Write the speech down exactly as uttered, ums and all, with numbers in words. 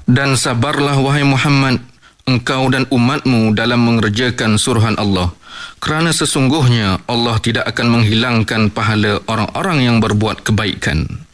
Dan sabarlah wahai Muhammad, engkau dan umatmu dalam mengerjakan suruhan Allah. Kerana sesungguhnya Allah tidak akan menghilangkan pahala orang-orang yang berbuat kebaikan.